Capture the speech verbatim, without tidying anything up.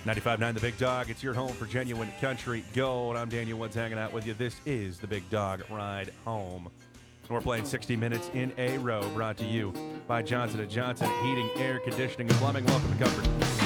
ninety-five point nine The Big Dog. It's your home for genuine country gold. I'm Daniel Woods hanging out with you. This is The Big Dog Ride Home. And we're playing sixty minutes in a row, brought to you by Johnson and Johnson Heating, Air Conditioning, and Plumbing. Welcome to Comfort